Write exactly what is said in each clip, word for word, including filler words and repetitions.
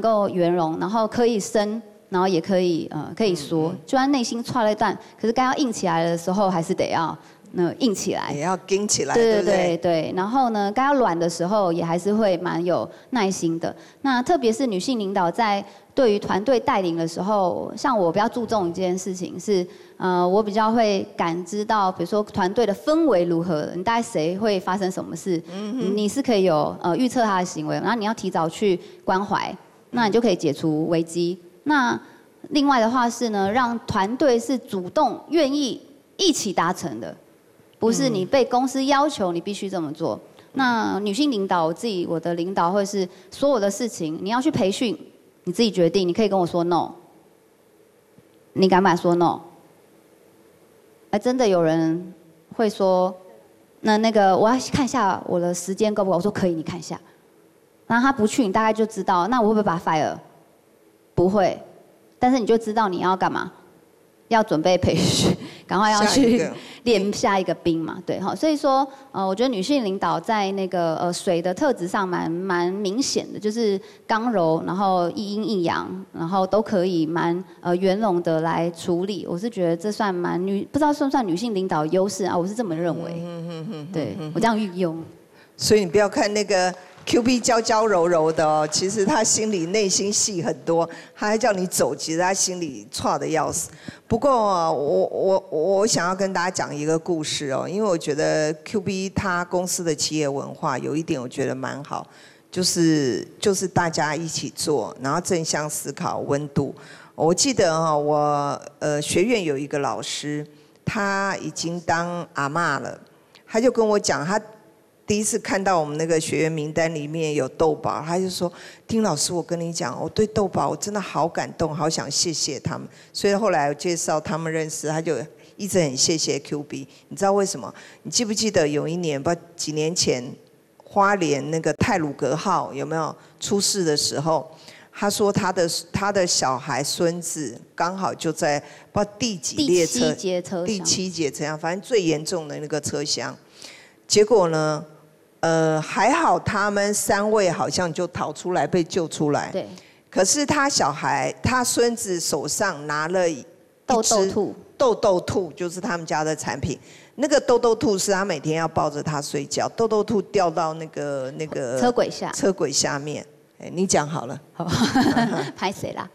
够圆融，然后可以伸，然后也可以呃可以缩，就算内心踹了一段，可是该要硬起来的时候，还是得要那硬起来， 也要硬起来， 对对对不对？ 对对。然后呢，该要软的时候，也还是会蛮有耐心的。那特别是女性领导在对于团队带领的时候，像我比较注重一件事情是，呃，我比较会感知到，比如说团队的氛围如何，你大概谁会发生什么事，嗯、你是可以有呃预测他的行为，然后你要提早去关怀，那你就可以解除危机。那另外的话是呢，让团队是主动愿意一起达成的。不是你被公司要求你必须这么做。那女性领导，我自己我的领导会是所有的事情你要去培训，你自己决定，你可以跟我说 no， 你敢不敢说 no？ 哎，真的有人会说，那那个我要看一下我的时间够不够？我说可以，你看一下。然后他不去，你大概就知道，那我会不会把他 fire？ 不会，但是你就知道你要干嘛，要准备培训，赶快要去练下一个兵嘛，对哈。所以说，呃，我觉得女性领导在那个呃水的特质上蛮蛮明显的，就是刚柔，然后一阴一阳，然后都可以蛮呃圆融的来处理。我是觉得这算蛮女，不知道算不算女性领导优势啊？我是这么认为。嗯嗯嗯。对，我这样运用。 所以你不要看那个 Q B 娇娇柔柔的哦，其实他心里内心戏很多，他还叫你走，其实他心里差的要死。不过我我我想要跟大家讲一个故事哦，因为我觉得 Q B 他公司的企业文化有一点我觉得蛮好，就是就是大家一起做，然后正向思考温度。我记得哈，我呃学院有一个老师，他已经当阿嬷了，他就跟我讲他。第一次看到我们那个学员名单里面有豆宝，他就说：“丁老师，我跟你讲，我对豆宝我真的好感动，好想谢谢他们。”所以后来我介绍他们认识，他就一直很谢谢 Q B。你知道为什么？你记不记得有一年，不知道几年前，花莲那个太鲁阁号有没有出事的时候，他说他的他的小孩孙子刚好就在不知道第几列车， 第七节车厢， 第七节车厢，反正最严重的那个车厢。结果呢？呃，还好他们三位好像就逃出来，被救出来。 对。 可是他小孩，他孙子手上拿了一豆豆兔， 豆豆兔就是他们家的产品。那个豆豆兔是他每天要抱着他睡觉，豆豆兔掉到那个那个车轨下， 车轨下面。哎，你讲好了。 好，拍谁啦？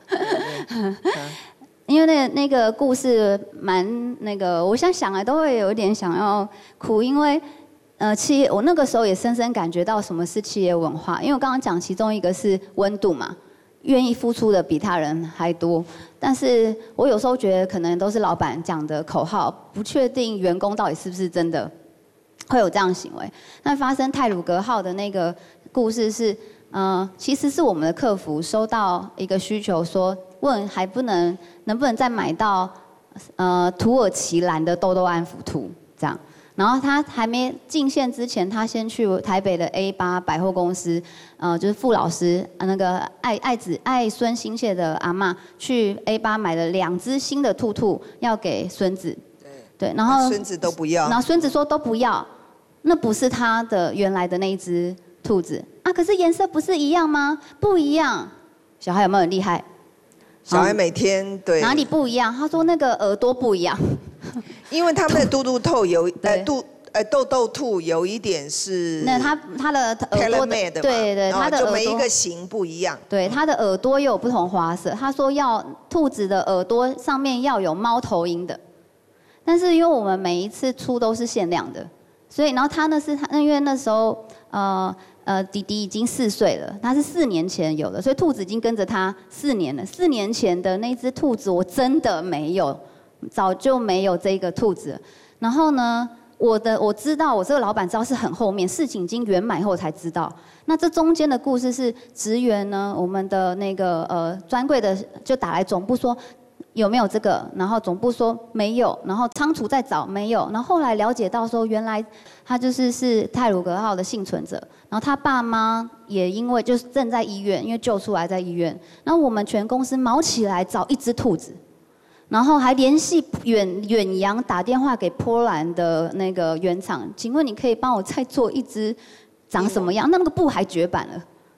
因为那那个故事蛮那个，我想想来都会有一点想要哭，因为。呃，企业，我那个时候也深深感觉到什么是企业文化，因为我刚刚讲其中一个是温度嘛，愿意付出的比他人还多，但是我有时候觉得可能都是老板讲的口号，不确定员工到底是不是真的会有这样行为。那发生太鲁阁号的那个故事是，呃，其实是我们的客服收到一个需求说，问还不能能不能再买到呃土耳其蓝的豆豆安抚兔这样。然后他还没进线之前，他先去台北的 A 八百货公司，呃，就是傅老师那个爱爱子爱孙心切的阿嬷去 A 八买了两只新的兔兔，要给孙子。对。对，然后孙子都不要。 然后孙子说都不要，那不是他的原来的那一只兔子啊，可是颜色不是一样吗？不一样。小孩有没有很厉害？ 小孩每天对。 哪里不一样？他说那个耳朵不一样。 因为他们的嘟嘟兔有呃嘟呃豆豆兔有一点是那他他的耳朵的对对，他的耳朵就每一个型不一样。 对，他的耳朵又有不同花色。他说要兔子的耳朵上面要有猫头鹰的，但是因为我们每一次出都是限量的，所以然后他呢是他那因为那时候呃呃弟弟已经四岁了，他是四年前有的，所以兔子已经跟着他四年了。四年前的那只兔子我真的没有。早就没有这个兔子，然后呢，我的我知道，我这个老板知道是很后面，事情已经圆满后才知道。那这中间的故事是职员呢，我们的那个呃专柜的就打来总部说有没有这个，然后总部说没有，然后仓储在找没有，然后后来了解到说原来他就是是太鲁阁号的幸存者，然后他爸妈也因为就是正在医院，因为救出来在医院，然后我们全公司毛起来找一只兔子。然后还联系远远洋打电话给波兰的那个原厂，请问你可以帮我再做一只长什么样？那那个布还绝版了，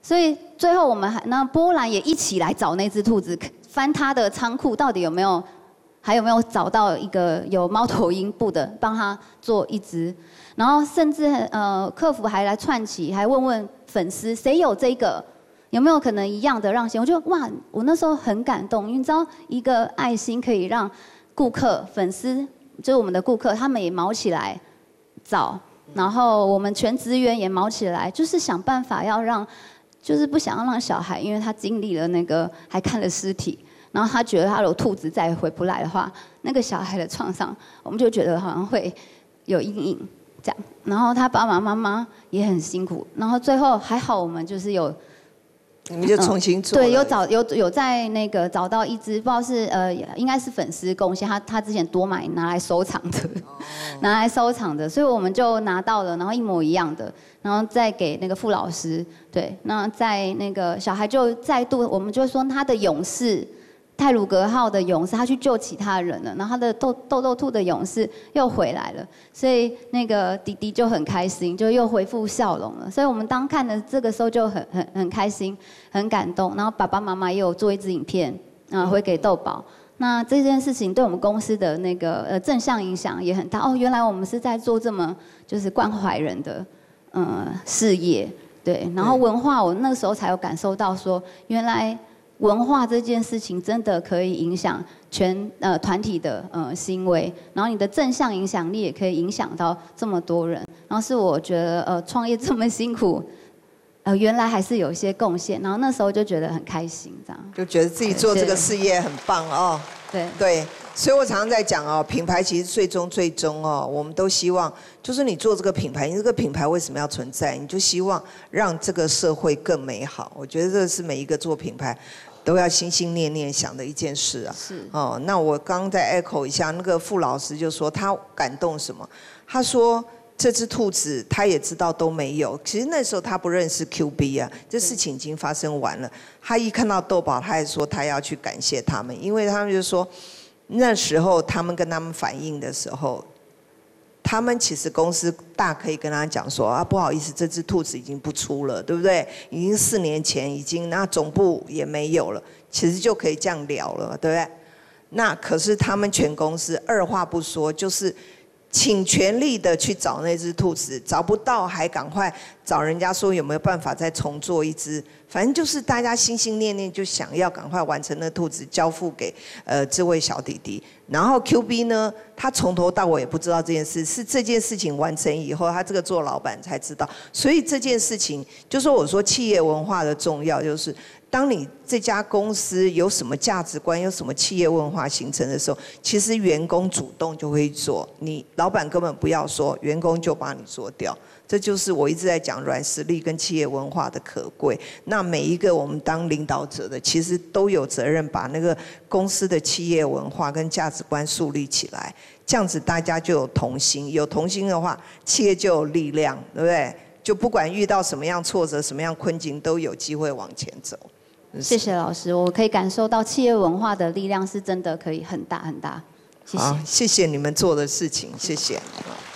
所以最后我们还那波兰也一起来找那只兔子，翻他的仓库到底有没有，还有没有找到一个有猫头鹰布的，帮他做一只。然后甚至呃客服还来串起，还问问粉丝谁有这个，有没有可能一样的让先？我觉得哇，我那时候很感动，因为你知道一个爱心可以让顾客、粉丝，就是我们的顾客，他们也毛起来找，然后我们全职员也毛起来，就是想办法要让，就是不想要让小孩，因为他经历了那个，还看了尸体，然后他觉得他有兔子再也回不来的话，那个小孩的创伤，我们就觉得好像会有阴影。这样，然后他爸爸妈妈也很辛苦，然后最后还好我们就是有， 你们就重新做、嗯。 对，有找有有在那个找到一只，不知道是呃应该是粉丝贡献，他他之前多买拿来收藏的，哦、拿来收藏的，所以我们就拿到了，然后一模一样的，然后再给那个傅老师，对，那在那个小孩就再度，我们就说他的勇士。太鲁阁号的勇士，他去救其他人了，然后他的豆豆豆兔的勇士又回来了，所以那个弟弟就很开心，就又恢复笑容了。所以我们当看的这个时候就很很很开心，很感动。然后爸爸妈妈也有做一支影片，啊，回给豆宝。那这件事情对我们公司的那个呃正向影响也很大。哦，原来我们是在做这么就是关怀人的呃事业，对。然后文化，我那个时候才有感受到说，原来。文化这件事情真的可以影响全呃团体的呃行为，然后你的正向影响力也可以影响到这么多人，然后是我觉得呃创业这么辛苦，呃原来还是有一些贡献，然后那时候就觉得很开心，这样就觉得自己做这个事业很棒哦。 对对，所以我常常在讲哦，品牌其实最终最终哦，我们都希望就是你做这个品牌，你这个品牌为什么要存在？你就希望让这个社会更美好。我觉得这是每一个做品牌。都要心心念念想的一件事啊！ 是哦，那我刚刚再 echo 一下，那个傅老师就说他感动什么？他说这只兔子他也知道都没有，其实那时候他不认识 Q B 啊，这事情已经发生完了。他一看到豆宝，他还说他要去感谢他们，因为他们就说那时候他们跟他们反映的时候。他们其实公司大可以跟他讲说啊，不好意思，这只兔子已经不出了，对不对？已经四年前已经，那总部也没有了，其实就可以这样聊了，对不对？那可是他们全公司二话不说，就是请全力的去找那只兔子，找不到还赶快找人家说有没有办法再重做一只，反正就是大家心心念念就想要赶快完成那兔子，交付给呃这位小弟弟。然后 Q B 呢，他从头到尾也不知道这件事，是这件事情完成以后，他这个做老板才知道。所以这件事情，就说我说企业文化的重要，就是当你这家公司有什么价值观，有什么企业文化形成的时候，其实员工主动就会做，你老板根本不要说，员工就把你做掉。这就是我一直在讲软实力跟企业文化的可贵。那每一个我们当领导者的，其实都有责任把那个公司的企业文化跟价值观树立起来，这样子大家就有同心，有同心的话，企业就有力量，对不对？就不管遇到什么样挫折、什么样困境，都有机会往前走。 谢谢老师，我可以感受到企业文化的力量是真的可以很大很大。谢谢， 好，谢谢你们做的事情，谢谢。